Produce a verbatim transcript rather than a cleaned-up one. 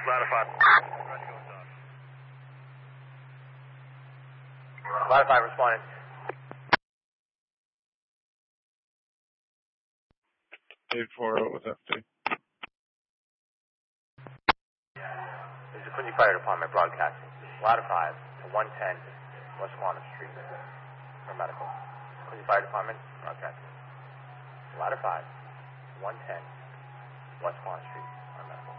Ladder five. Ladder five responding. eight four zero with F D. This is the Quincy Fire Department broadcasting. Ladder five to one ten West Quantum Street for medical. Quincy Fire Department broadcasting. Ladder five, one ten West Quantum Street for medical.